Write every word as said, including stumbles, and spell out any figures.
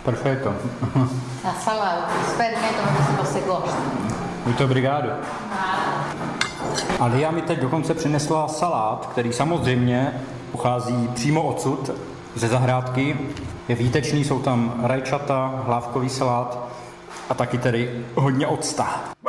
Perfetto. La salata, sperimento come se fosse gosto. Muito obrigado. A Lia mi teď dokonce přinesla salát, který samozřejmě pochází přímo odsud, ze zahrádky. Je výtečný, jsou tam rajčata, hlávkový salát a taky tedy hodně octa.